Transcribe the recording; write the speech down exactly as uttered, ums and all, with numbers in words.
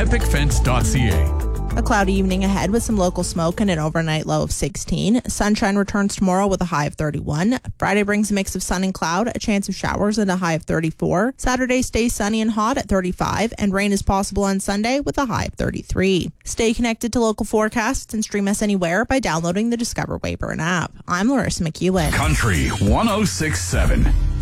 epic fence dot c a. A cloudy evening ahead with some local smoke and an overnight low of sixteen. Sunshine returns tomorrow with a high of thirty-one. Friday brings a mix of sun and cloud, a chance of showers and a high of thirty-four. Saturday stays sunny and hot at thirty-five, and rain is possible on Sunday with a high of thirty-three. Stay connected to local forecasts and stream us anywhere by downloading the Discover Wayburn app. I'm Larissa McEwen. Country one oh six point seven.